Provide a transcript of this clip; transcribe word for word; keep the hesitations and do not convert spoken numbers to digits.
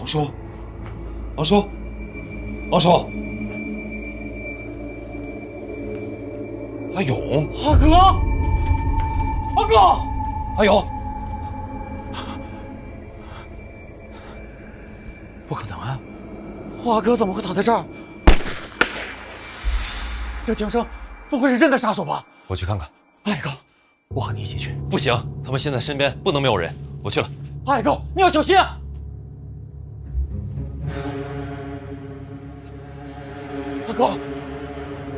叔，王叔，王叔，阿勇， 阿哥，阿哥， 阿勇， 不可能啊！我阿哥怎么会躺在这儿？这江生不会是真的杀手吧？ 我去看看。 阿哥，我和你一起去。 不行，他们现在身边不能没有人。我去了。 阿哥，你要小心啊！阿哥。